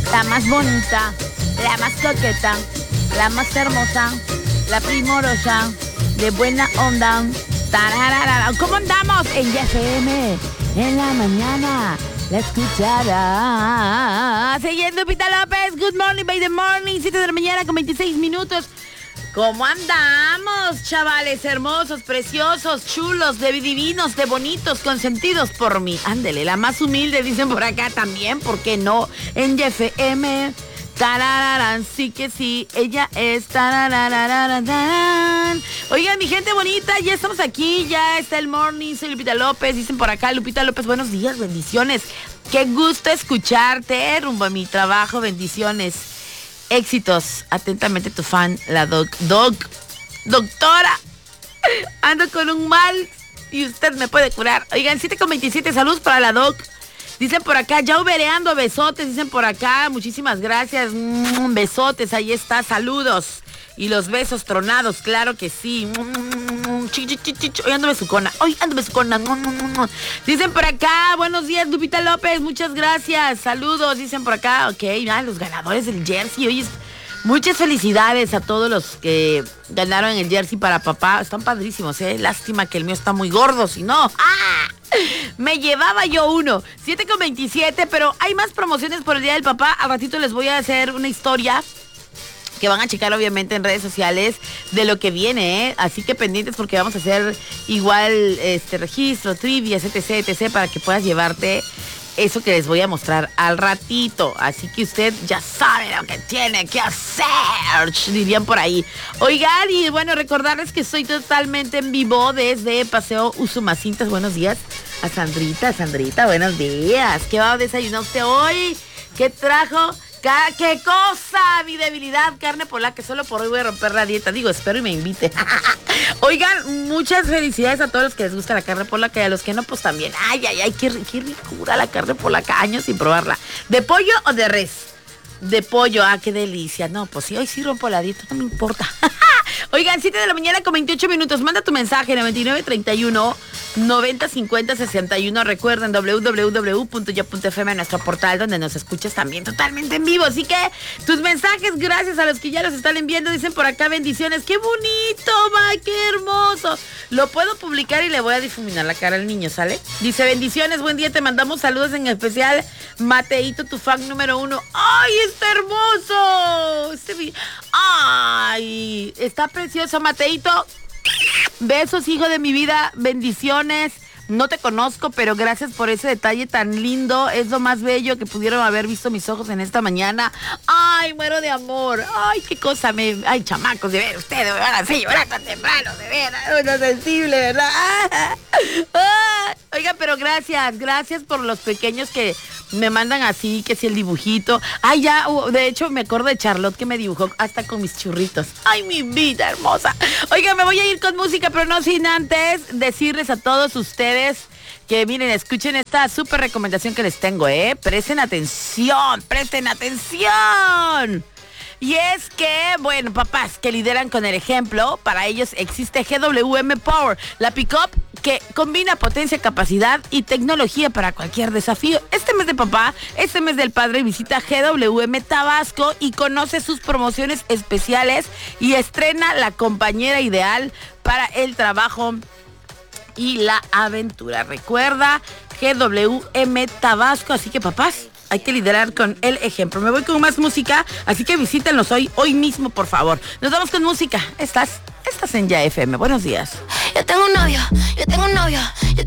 la más bonita, la más coqueta, la más hermosa, la primorosa, de buena onda. Tararara. ¿Cómo andamos? En YFM, en la mañana, la escuchada. Siguiendo Lupita López, Good Morning by the Morning, 7 de la mañana con 26 minutos. ¿Cómo andamos, chavales hermosos, preciosos, chulos, de divinos, de bonitos, consentidos por mí? Ándele, la más humilde, dicen por acá también, ¿por qué no? En YFM, tarararán, sí que sí, ella es tarararararán. Oigan, mi gente bonita, ya estamos aquí, ya está el morning, soy Lupita López, dicen por acá, Lupita López, buenos días, bendiciones. Qué gusto escucharte, rumbo a mi trabajo, bendiciones. Éxitos, atentamente tu fan, la doctora, ando con un mal y usted me puede curar. Oigan, 7:27, saludos para la doc. Dicen por acá, ya ubereando, besotes, dicen por acá, muchísimas gracias, besotes, ahí está, saludos. Y los besos tronados, claro que sí. Hoy ando besucona, Dicen por acá, buenos días, Lupita López, muchas gracias, saludos, dicen por acá. Ok, los ganadores del jersey, oye, muchas felicidades a todos los que ganaron el jersey para papá, están padrísimos, lástima que el mío está muy gordo, si no, me llevaba yo uno. 7:27, pero hay más promociones por el Día del Papá, al ratito les voy a hacer una historia que van a checar obviamente en redes sociales de lo que viene, así que pendientes porque vamos a hacer igual registro, trivia, etc, para que puedas llevarte eso que les voy a mostrar al ratito, así que usted ya sabe lo que tiene que hacer, dirían por ahí. Oigan, y bueno, recordarles que estoy totalmente en vivo desde Paseo Usumacintas. Buenos días a Sandrita, buenos días. ¿Qué va a desayunar usted hoy? ¿Qué trajo? ¡Qué cosa! Mi debilidad, carne polaca. Solo por hoy voy a romper la dieta. Digo, espero y me invite. Oigan, muchas felicidades a todos los que les gusta la carne polaca y a los que no, pues también. Ay, qué ricura la carne polaca. Años sin probarla. ¿De pollo o de res? De pollo, qué delicia. No, pues sí, hoy sí rompo la dieta, no me importa. Oigan, 7 de la mañana con 28 minutos. Manda tu mensaje, 9931-905061. Recuerden, www.ya.fm, nuestro portal donde nos escuchas también totalmente en vivo. Así que tus mensajes, gracias a los que ya los están enviando. Dicen por acá, bendiciones. ¡Qué bonito, ma! ¡Qué hermoso! Lo puedo publicar y le voy a difuminar la cara al niño, ¿sale? Dice, bendiciones, buen día, te mandamos saludos, en especial Mateito, tu fan número 1. ¡Ay, está hermoso! ¡Ay! Está precioso, Mateito. Besos, hijo de mi vida, bendiciones. No te conozco, pero gracias por ese detalle tan lindo. Es lo más bello que pudieron haber visto mis ojos en esta mañana. Ay, muero de amor. Ay, qué cosa ay, chamacos, de ver, ustedes me van a hacer llorar tan temprano, de ver, uno sensible, ¿verdad? Oiga, pero gracias por los pequeños que me mandan así, que si el dibujito. Ay, ya, de hecho me acuerdo de Charlotte que me dibujó hasta con mis churritos. Ay, mi vida hermosa. Oiga, me voy a ir con música, pero no sin antes decirles a todos ustedes que miren, escuchen esta súper recomendación que les tengo, presten atención. Y es que, bueno, papás que lideran con el ejemplo, para ellos existe GWM Power, la pick-up que combina potencia, capacidad y tecnología para cualquier desafío. Este mes de papá, este mes del padre, visita GWM Tabasco y conoce sus promociones especiales y estrena la compañera ideal para el trabajo y la aventura. Recuerda, GWM Tabasco, así que papás, hay que liderar con el ejemplo. Me voy con más música, así que visítenlos hoy mismo, por favor. Nos vamos con música. Estás en YFM. Buenos días. Yo tengo un novio